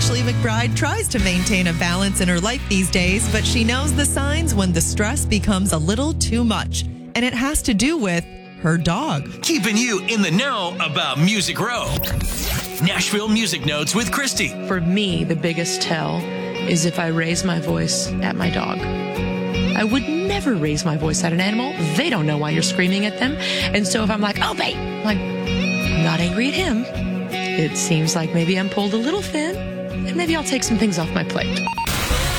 Ashley McBride tries to maintain a balance in her life these days, but she knows the signs when the stress becomes a little too much. And it has to do with her dog. Keeping you in the know about Music Row. Nashville Music Notes with Christy. For me, the biggest tell is if I raise my voice at my dog. I would never raise my voice at an animal. They don't know why you're screaming at them. And so if I'm like, oh, babe, I'm not angry at him. It seems like maybe I'm pulled a little thin, and maybe I'll take some things off my plate.